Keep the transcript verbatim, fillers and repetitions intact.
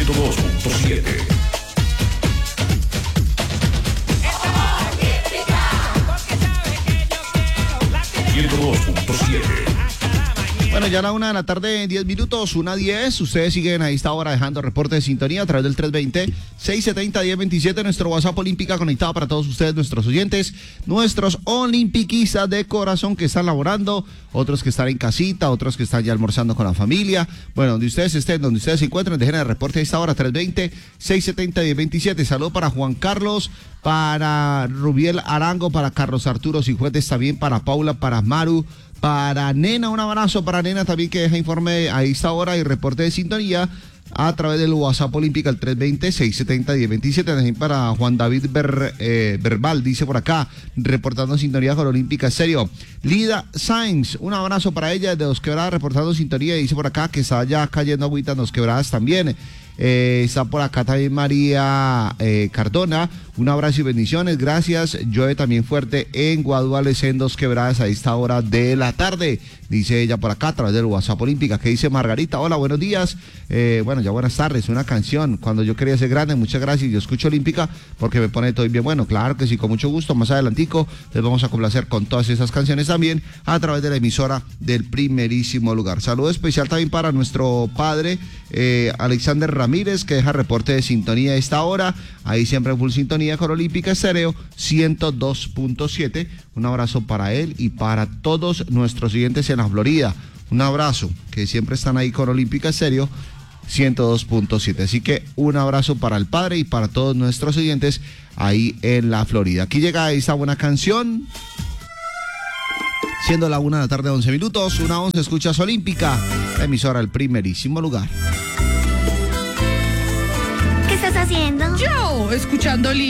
ciento dos punto siete. ciento dos punto siete. Bueno, ya a la una de la tarde, diez minutos, una diez. Ustedes siguen a esta hora dejando reporte de sintonía a través del tres veinte, seiscientos setenta, diez veintisiete, nuestro WhatsApp Olímpica conectado para todos ustedes, nuestros oyentes, nuestros olimpiquistas de corazón que están laborando, otros que están en casita, otros que están ya almorzando con la familia. Bueno, donde ustedes estén, donde ustedes se encuentren, dejen el reporte a esta hora, tres veinte, seiscientos setenta, diez veintisiete. Saludo para Juan Carlos, para Rubiel Arango, para Carlos Arturo Cifuentes, también para Paula, para Maru, para Nena, un abrazo para Nena también que deja informe a esta hora y reporte de sintonía a través del WhatsApp Olímpica el tres veinte, seiscientos setenta, diez veintisiete. También para Juan David Ber, eh, Verbal, dice por acá, reportando sintonía con Olímpica Estéreo. Lida Sainz, un abrazo para ella desde Dos Quebradas, reportando sintonía, y dice por acá que está ya cayendo agüita en Dos Quebradas también. Eh, está por acá también María eh, Cardona, un abrazo y bendiciones, gracias. Llueve también fuerte en Guaduales, en Dos Quebradas a esta hora de la tarde, dice ella por acá a través del WhatsApp Olímpica. Que dice Margarita, hola, buenos días, eh, bueno, ya buenas tardes, una canción, Cuando yo quería ser grande, muchas gracias. Yo escucho Olímpica porque me pone todo bien. Bueno, claro que sí, con mucho gusto, más adelantico les vamos a complacer con todas esas canciones también a través de la emisora del primerísimo lugar. Saludo especial también para nuestro padre eh, Alexander Ramírez, que deja reporte de sintonía a esta hora, ahí siempre en full sintonía con Olímpica Estéreo ciento dos punto siete. Un abrazo para él y para todos nuestros siguientes en la Florida. Un abrazo, que siempre están ahí con Olímpica Estéreo ciento dos punto siete. Así que un abrazo para el padre y para todos nuestros oyentes ahí en la Florida. Aquí llega esta buena canción, siendo la una de la tarde, once minutos, una once, escuchas Olímpica, la emisora del primerísimo lugar. ¿Qué estás haciendo? Yo, escuchando